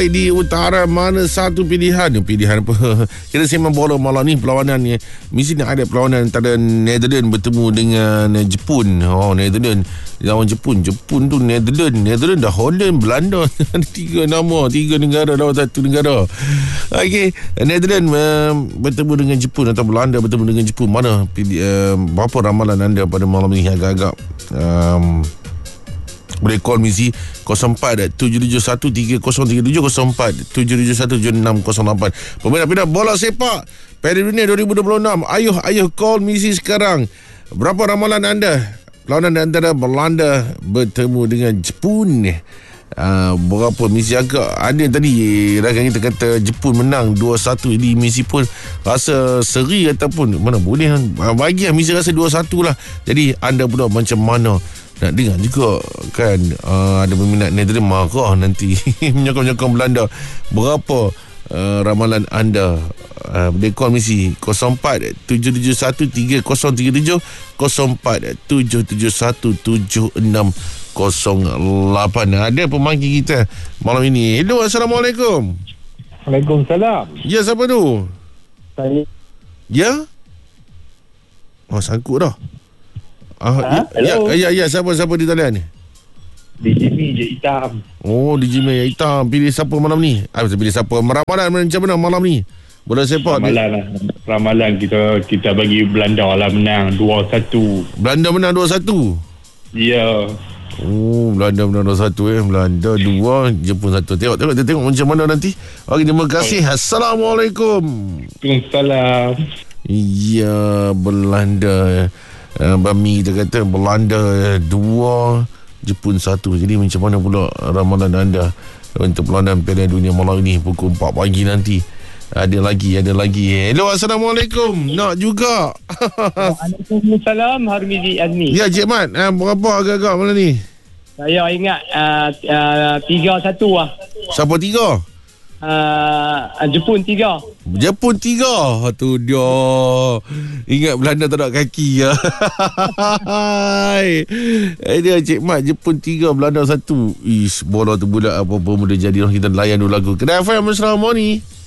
Di utara mana satu pilihan apa? Kita sembang bola malam ni, perlawanan ni. Mesti nak ada perlawanan antara Netherlands bertemu dengan Jepun. Netherlands lawan Jepun. Jepun tu Netherlands dah Holland, Belanda. Tiga negara lawan satu negara. Okey, Netherlands bertemu dengan Jepun atau Belanda bertemu dengan Jepun. Mana berapa ramalan anda pada malam ni? Agak-agak boleh call misi 04-771-3037, 04-771-7608. Peminat-peminat bola sepak Piala Dunia 2026, ayuh call misi sekarang. Berapa ramalan anda perlawanan antara Belanda bertemu dengan Jepun? Berapa misi? Agak ada tadi rakan kita kata Jepun menang 2-1. Jadi misi pun rasa seri ataupun mana boleh bagi misi rasa 2-1 lah. Jadi anda pula macam mana? Nak dengar juga kan, ada peminat Netherlands marah nanti menyokong Belanda. Berapa ramalan anda? Boleh call misi 04-771-3037, 04-771-7608. Ada pemanggil kita malam ini. Hello, Assalamualaikum. Waalaikumsalam. Ya, siapa tu? Saya. Ya? Sangkut dah. Ya, siapa di talian ni? DJ Mi je hitam. DJ Mi hitam. Pilih siapa malam ni? Pilih siapa? Ramalan macam mana malam ni? Bola sepak. Ramalan kita bagi Belanda lah menang 2-1. Belanda menang 2-1? Ya. Belanda menang 2-1. Belanda 2, Jepun 1. Tengok macam mana nanti. Okey, terima kasih. Assalamualaikum. Waalaikumsalam. Ya, Belanda. Bami kita kata Belanda 2, Jepun 1. Jadi macam mana pula ramalan anda untuk perlawanan Piala Dunia malam ini pukul 4 pagi nanti? Ada lagi. Hello, Assalamualaikum. Nak juga. Waalaikumsalam, Harmizi Azmi. Ya, Cik Mat, berapa agak-agak malam ni? Saya ingat 3-1 lah. Siapa 3? Jepun 3. Jepun 3. Tu dia. Ingat Belanda tak ada kaki ya. Dia Cik Mat, Jepun 3, Belanda 1. Bola tu bulat apa-apa boleh jadi. Kita layan dulu lagu Kedai FM Selama ni.